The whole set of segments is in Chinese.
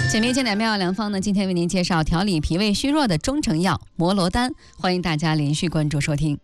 姐妹健奶妙药良方呢，今天为您介绍调理脾胃虚弱的中成药摩罗丹，欢迎大家连续关注收听。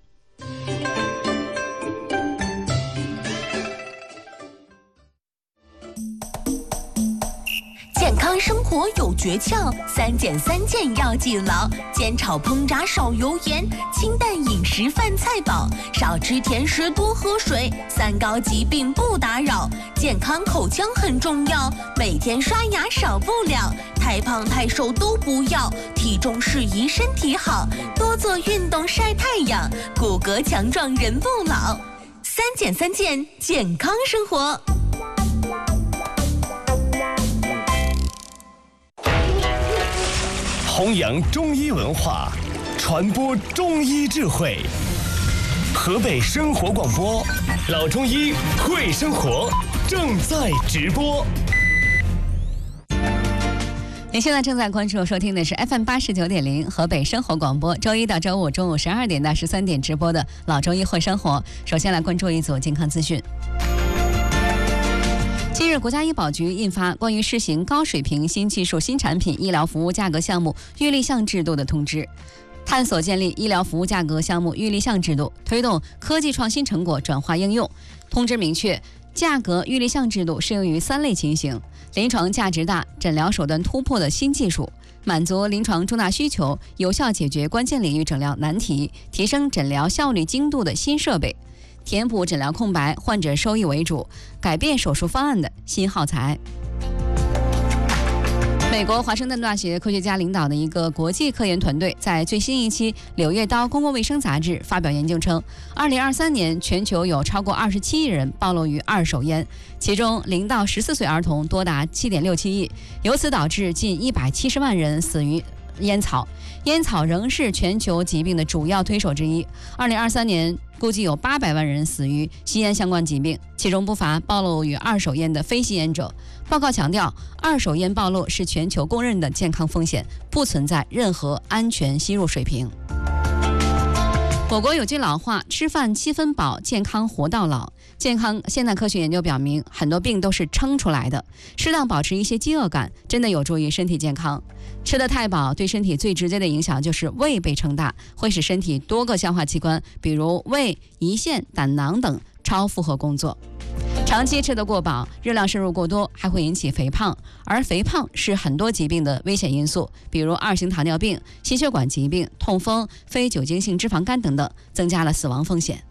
健康生活有诀窍，3减3件要记牢：煎炒烹炸少油盐，清淡饮食饭菜饱，少吃甜食多喝水，3高疾病不打扰。健康口腔很重要，每天刷牙少不了，太胖太瘦都不要，体重适宜身体好，多做运动晒太阳，骨骼强壮人不老。3减3件健康生活。 弘扬中医文化，传播中医智慧。河北生活广播，老中医会生活正在直播。 您现在正在关注收听的是 FM 89.0河北生活广播，周一到周五中午12点到13点直播的老中医会生活。首先来关注一组健康资讯。近日，国家医保局印发关于试行高水平新技术新产品医疗服务价格项目预立项制度的通知，探索建立医疗服务价格项目预立项制度，推动科技创新成果转化应用。通知明确，价格预立项制度适用于3类情形：临床价值大、诊疗手段突破的新技术，满足临床重大需求、有效解决关键领域诊疗难题、提升诊疗效率精度的新设备，填补诊疗空白、患者收益为主、改变手术方案的新耗材。美国华盛顿大学科学家领导的一个国际科研团队在最新一期《柳叶刀公共卫生杂志》发表研究称，2023年全球有超过27亿人暴露于二手烟，其中0到14岁儿童多达7.67亿，由此导致近170万人死于烟草。烟草仍是全球疾病的主要推手之一。2023年估计有800万人死于吸烟相关疾病，其中不乏暴露于二手烟的非吸烟者。报告强调，二手烟暴露是全球公认的健康风险，不存在任何安全吸入水平。我国有句老话，吃饭7分饱，健康活到老。现代科学研究表明，很多病都是撑出来的，适当保持一些饥饿感，真的有助于身体健康。吃得太饱对身体最直接的影响就是胃被撑大，会使身体多个消化器官，比如胃、胰腺、胆囊等超负荷工作。长期吃得过饱，热量摄入过多，还会引起肥胖，而肥胖是很多疾病的危险因素，比如2型糖尿病、心血管疾病、痛风、非酒精性脂肪肝等等，增加了死亡风险。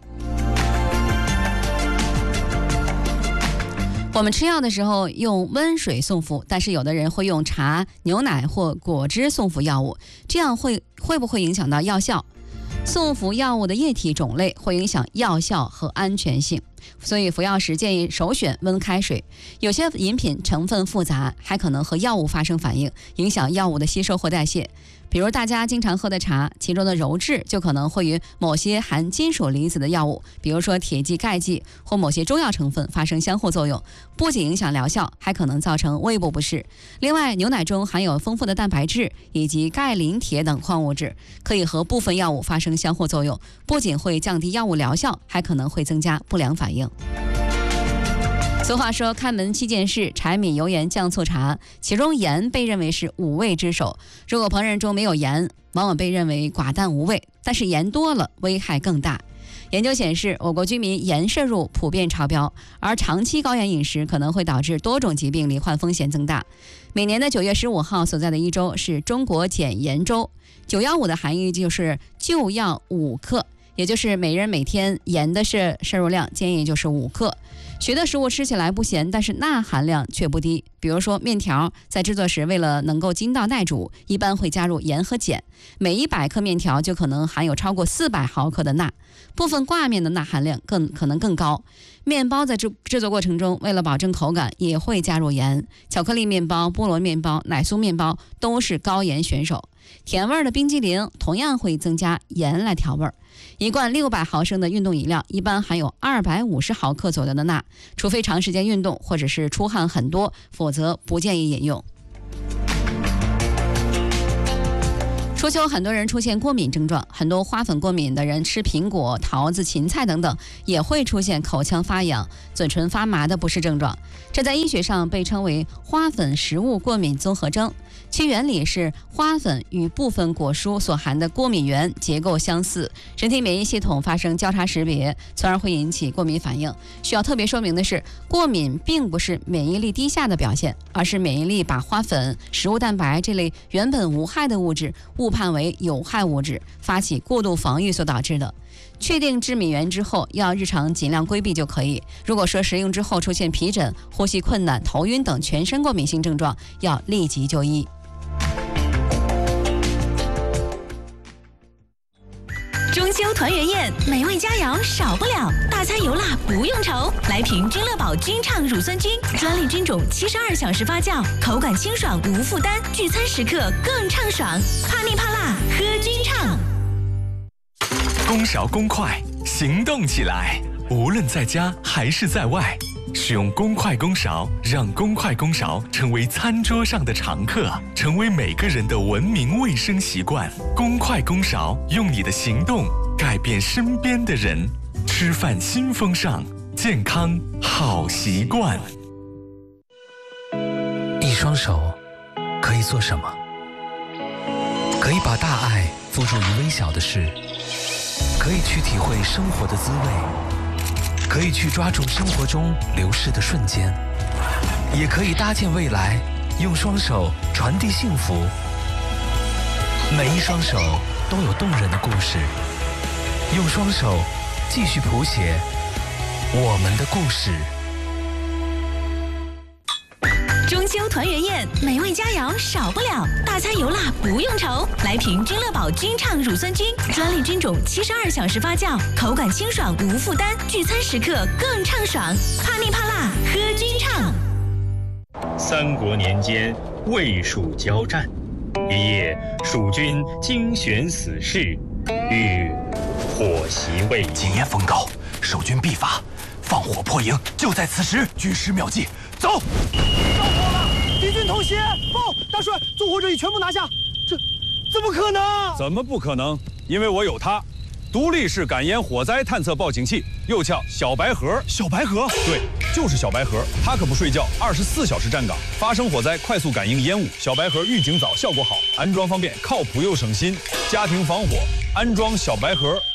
我们吃药的时候用温水送服，但是有的人会用茶、牛奶或果汁送服药物，这样会不会影响到药效？送服药物的液体种类会影响药效和安全性，所以服药时建议首选温开水。有些饮品成分复杂，还可能和药物发生反应，影响药物的吸收或代谢。比如大家经常喝的茶，其中的鞣质就可能会与某些含金属离子的药物，比如说铁剂、钙剂或某些中药成分发生相互作用，不仅影响疗效，还可能造成胃部不适。另外，牛奶中含有丰富的蛋白质以及钙、磷、铁等矿物质，可以和部分药物发生相互作用，不仅会降低药物疗效，还可能会增加不良反应。俗话说，开门7件事，柴米油盐酱醋茶，其中盐被认为是5味之首。如果烹饪中没有盐，往往被认为寡淡无味，但是盐多了危害更大。研究显示，我国居民盐摄入普遍超标，而长期高盐饮食可能会导致多种疾病罹患风险增大。每年的9月15号所在的一周是中国减盐周，915的含义就是就要5克，也就是每人每天盐的摄入量建议就是5克。许多食物吃起来不咸，但是钠含量却不低。比如说面条，在制作时为了能够筋道耐煮，一般会加入盐和碱，每100克面条就可能含有超过400毫克的钠。部分挂面的钠含量可能更高。面包在制作过程中，为了保证口感，也会加入盐。巧克力面包、菠萝面包、奶酥面包都是高盐选手。甜味的冰激凌同样会增加盐来调味。一罐600毫升的运动饮料一般含有250毫克左右的钠，除非长时间运动或者是出汗很多，否则不建议饮用。 初秋，很多人出现过敏症状，很多花粉过敏的人吃苹果、桃子、芹菜等等，也会出现口腔发痒、嘴唇发麻的不适症状。这在医学上被称为花粉食物过敏综合征。其原理是花粉与部分果蔬所含的过敏原结构相似，人体免疫系统发生交叉识别，从而会引起过敏反应。需要特别说明的是，过敏并不是免疫力低下的表现，而是免疫力把花粉、食物蛋白这类原本无害的物质误判为有害物质，发起过度防御所导致的。确定致敏源之后，要日常尽量规避就可以。如果说食用之后出现皮疹、呼吸困难、头晕等全身过敏性症状，要立即就医。 中秋团圆宴，美味佳肴少不了，大餐油辣不用愁。来瓶君乐宝君畅乳酸菌，专利菌种，72小时发酵，口感清爽无负担，聚餐时刻更畅爽。怕腻怕辣，喝君畅。 公勺公筷，行动起来！无论在家还是在外，使用公筷公勺，让公筷公勺成为餐桌上的常客，成为每个人的文明卫生习惯。公筷公勺，用你的行动改变身边的人。吃饭新风尚，健康好习惯。 一双手可以做什么？可以把大爱付诸于微小的事，可以去体会生活的滋味，可以去抓住生活中流逝的瞬间，也可以搭建未来，用双手传递幸福。每一双手都有动人的故事，用双手继续谱写我们的故事。 中秋团圆宴，美味佳肴少不了，大餐油辣不用愁。来瓶君乐宝君畅乳酸菌，专利菌种，72小时发酵，口感清爽无负担，聚餐时刻更畅爽。怕腻怕辣，喝君畅。 三国年间，魏蜀交战，一夜，蜀军惊选死士，欲火袭魏。 今夜风高，守军必发，放火破营，就在此时。军师妙计，走！ 着火了！敌军偷袭！报，大帅，纵火者已全部拿下。这怎么可能？ 怎么不可能？因为我有它，独立式感烟火灾探测报警器，又叫小白盒。 小白盒？ 对，就是小白盒，它可不睡觉，24小时站岗，发生火灾快速感应烟雾。小白盒预警早，效果好，安装方便，靠谱又省心。家庭防火，安装小白盒